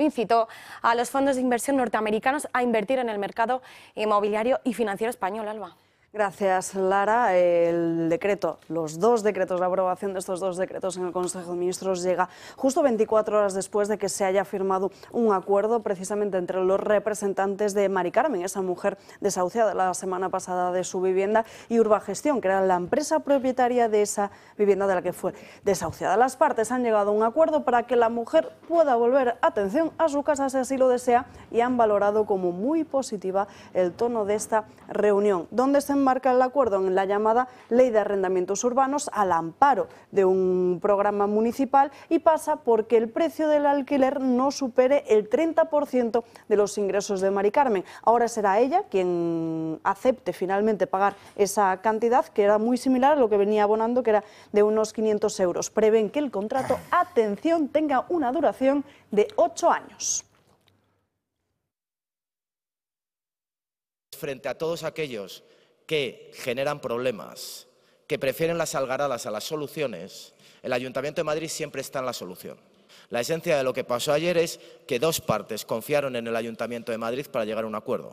incitó a los fondos de inversión norteamericanos a invertir en el mercado inmobiliario y financiero español, Alba. Gracias, Lara. El decreto, los dos decretos, la aprobación de estos dos decretos en el Consejo de Ministros llega justo 24 horas después de que se haya firmado un acuerdo precisamente entre los representantes de Mari Carmen, esa mujer desahuciada la semana pasada de su vivienda, y Urbagestión, que era la empresa propietaria de esa vivienda de la que fue desahuciada. Las partes han llegado a un acuerdo para que la mujer pueda volver, atención, a su casa si así lo desea, y han valorado como muy positiva el tono de esta reunión, donde se enmarca el acuerdo en la llamada Ley de Arrendamientos Urbanos al amparo de un programa municipal, y pasa porque el precio del alquiler no supere el 30% de los ingresos de Mari Carmen. Ahora será ella quien acepte finalmente pagar esa cantidad, que era muy similar a lo que venía abonando, que era de unos 500 euros. Prevén que el contrato, atención, tenga una duración de 8 años. Frente a todos aquellos que generan problemas, que prefieren las algaradas a las soluciones, el Ayuntamiento de Madrid siempre está en la solución. La esencia de lo que pasó ayer es que dos partes confiaron en el Ayuntamiento de Madrid para llegar a un acuerdo.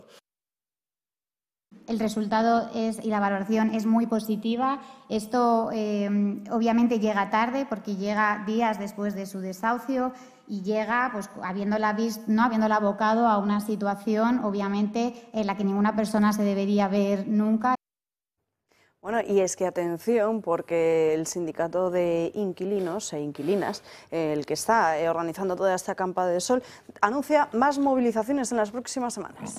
El resultado y la valoración es muy positiva. Esto obviamente llega tarde porque llega días después de su desahucio y llega pues habiéndola abocado a una situación obviamente en la que ninguna persona se debería ver nunca. Bueno, y es que atención, porque el sindicato de inquilinos e inquilinas, el que está organizando toda esta campa de sol, anuncia más movilizaciones en las próximas semanas.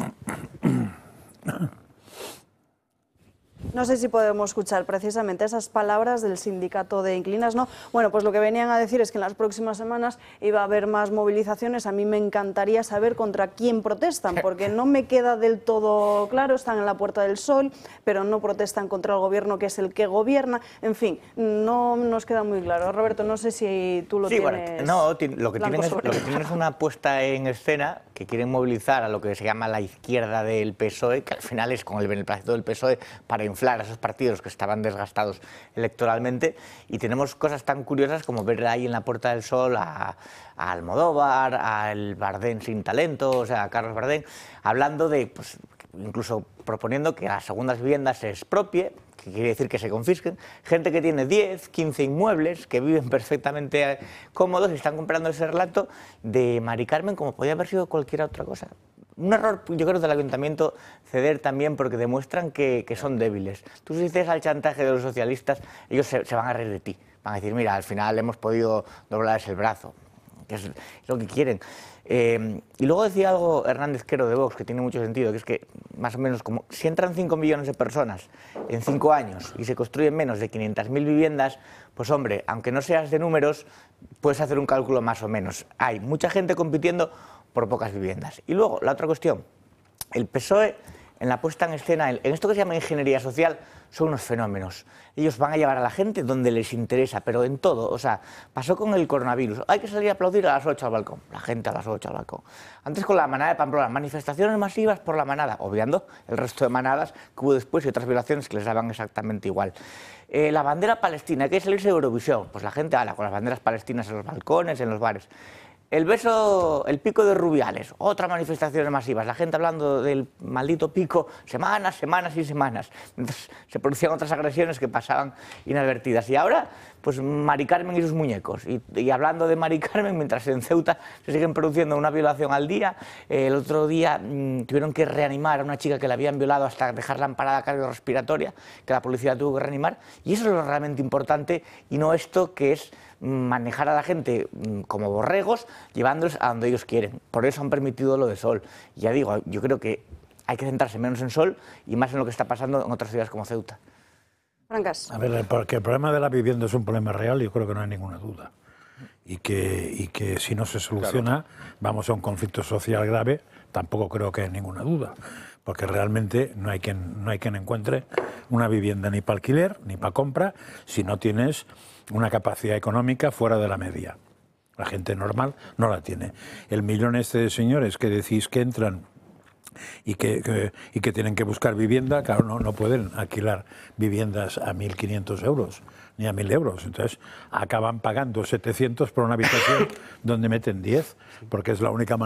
No sé si podemos escuchar precisamente esas palabras del sindicato de inquilinas, ¿no? Bueno, pues lo que venían a decir es que en las próximas semanas iba a haber más movilizaciones. A mí me encantaría saber contra quién protestan, porque no me queda del todo claro. Están en la Puerta del Sol, pero no protestan contra el gobierno, que es el que gobierna. En fin, no nos queda muy claro. Roberto, no sé si tú lo tienes. Bueno, no, lo que tienen es una puesta en escena que quieren movilizar a lo que se llama la izquierda del PSOE, que al final es con el beneplácito del PSOE para inflar a esos partidos que estaban desgastados electoralmente, y tenemos cosas tan curiosas como ver ahí en la Puerta del Sol a Almodóvar, al Bardén sin talento, o sea, a Carlos Bardén, hablando de, pues, incluso proponiendo que las segundas viviendas se expropie, que quiere decir que se confisquen, gente que tiene 10, 15 inmuebles, que viven perfectamente cómodos y están comprando ese relato de Mari Carmen como podía haber sido cualquier otra cosa. Un error, yo creo, del ayuntamiento ceder también, porque demuestran que son débiles. Tú, si dices al chantaje de los socialistas, ellos se van a reír de ti. Van a decir, mira, al final hemos podido doblarles el brazo, que es lo que quieren. Y luego decía algo Hernández Quero de Vox, que tiene mucho sentido, que es que más o menos como si entran 5 millones de personas en 5 años y se construyen menos de 500.000 viviendas, pues hombre, aunque no seas de números, puedes hacer un cálculo más o menos. Hay mucha gente compitiendo por pocas viviendas. Y luego, la otra cuestión, el PSOE en la puesta en escena, en esto que se llama ingeniería social, son unos fenómenos. Ellos van a llevar a la gente donde les interesa, pero en todo. O sea, pasó con el coronavirus. Hay que salir a aplaudir a las 8 al balcón. La gente a las 8 al balcón. Antes con la manada de Pamplona, manifestaciones masivas por la manada, obviando el resto de manadas que hubo después y otras violaciones que les daban exactamente igual. La bandera palestina, hay que salirse de Eurovisión. Pues la gente con las banderas palestinas en los balcones, en los bares. El pico de Rubiales, otras manifestaciones masivas, la gente hablando del maldito pico semanas y semanas. Entonces, se producían otras agresiones que pasaban inadvertidas. Y ahora, pues Mari Carmen y sus muñecos. Y hablando de Mari Carmen, mientras en Ceuta se siguen produciendo una violación al día, el otro día tuvieron que reanimar a una chica que la habían violado hasta dejarla en parada cardiorrespiratoria, que la policía tuvo que reanimar. Y eso es lo realmente importante, y no esto que es manejar a la gente como borregos, llevándolos a donde ellos quieren. Por eso han permitido lo de Sol. Ya digo, yo creo que hay que centrarse menos en Sol y más en lo que está pasando en otras ciudades como Ceuta. Francas. A ver, porque el problema de la vivienda es un problema real, yo creo que no hay ninguna duda. Y que si no se soluciona, vamos a un conflicto social grave, tampoco creo que haya ninguna duda. Porque realmente no hay quien encuentre una vivienda ni para alquiler, ni para compra, si no tienes una capacidad económica fuera de la media. La gente normal no la tiene. El millón de señores que decís que entran y que tienen que buscar vivienda, claro, no pueden alquilar viviendas a 1.500 euros ni a 1.000 euros. Entonces acaban pagando 700 por una habitación donde meten 10, porque es la única manera